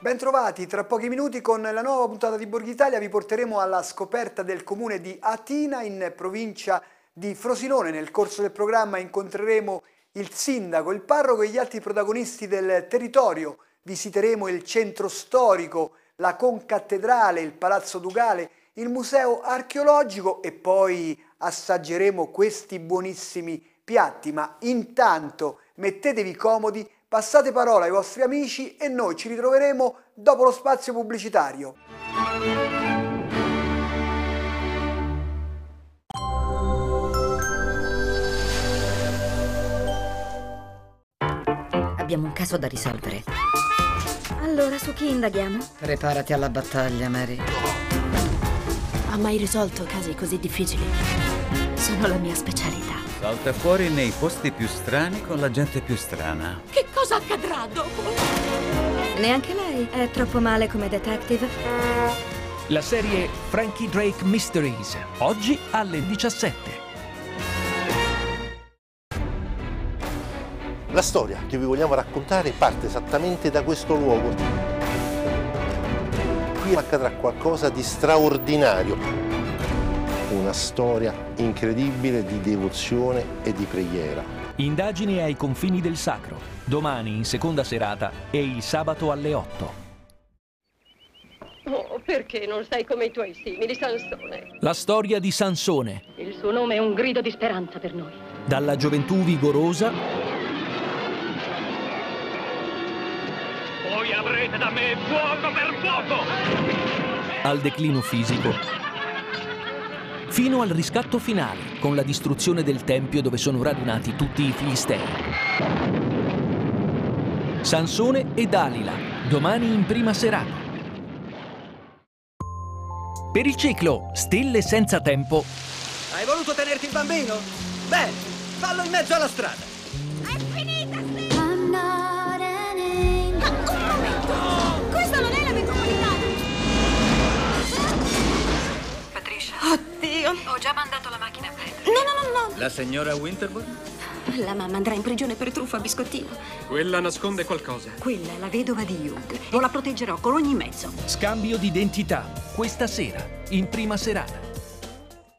Bentrovati, tra pochi minuti con la nuova puntata di Borghi Italia vi porteremo alla scoperta del comune di Atina in provincia di Frosinone. Nel corso del programma incontreremo il sindaco, il parroco e gli altri protagonisti del territorio. Visiteremo il centro storico, la concattedrale, il palazzo ducale, il museo archeologico e poi assaggeremo questi buonissimi piatti. Ma intanto mettetevi comodi, passate parola ai vostri amici e noi ci ritroveremo dopo lo spazio pubblicitario. Abbiamo un caso da risolvere. Allora, su chi indaghiamo? Preparati alla battaglia, Mary. Ha mai risolto casi così difficili? Sono la mia specialità. Salta fuori nei posti più strani con la gente più strana. Che cosa accadrà dopo? Neanche lei è troppo male come detective. La serie Frankie Drake Mysteries, oggi alle 17. La storia che vi vogliamo raccontare parte esattamente da questo luogo. Qui accadrà qualcosa di straordinario. Una storia incredibile di devozione e di preghiera. Indagini ai confini del sacro, domani in seconda serata e il sabato alle 8. Oh, perché non sei come i tuoi simili, Sansone? La storia di Sansone. Il suo nome è un grido di speranza per noi. Dalla gioventù vigorosa. Voi avrete da me fuoco per fuoco! Al declino fisico. Fino al riscatto finale, con la distruzione del tempio dove sono radunati tutti i filistei. Sansone e Dalila, domani in prima serata. Per il ciclo Stelle senza tempo. Hai voluto tenerti il bambino? Beh, fallo in mezzo alla strada. È finita, Steve! Un momento! Questa non è la metropolitana! Patricia. Oddio! Ho già mandato la macchina a prendere. No! La signora Winterbourne? La mamma andrà in prigione per truffa a biscottino. Quella nasconde qualcosa. Quella è la vedova di Hugh. Io la proteggerò con ogni mezzo. Scambio di identità, questa sera, in prima serata.